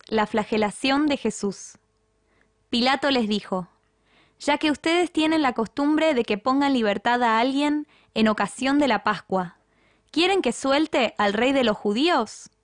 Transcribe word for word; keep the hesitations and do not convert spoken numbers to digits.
La flagelación de Jesús. Pilato les dijo: «Ya que ustedes tienen la costumbre de que pongan libertad a alguien en ocasión de la Pascua, ¿quieren que suelte al rey de los judíos?».